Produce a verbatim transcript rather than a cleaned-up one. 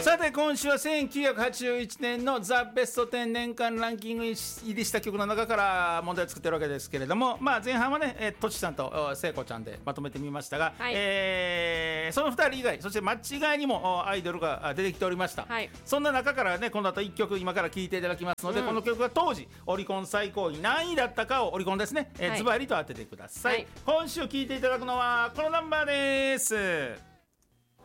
さて今週はせんきゅうひゃくはちじゅういちねんのザ・ベストじゅう年間ランキング入りした曲の中から問題を作ってるわけですけれども、まあ、前半はね、えー、とちさんと聖子ちゃんでまとめてみましたが、はい、えー、そのふたり以外、そして間違いにもアイドルが出てきておりました、はい、そんな中からね、この後いっきょく今から聴いていただきますので、うん、この曲が当時オリコン最高位何位だったかをオリコンですね、えーはい、ズバリと当ててください、はい、今週聴いていただくのはこのナンバーです。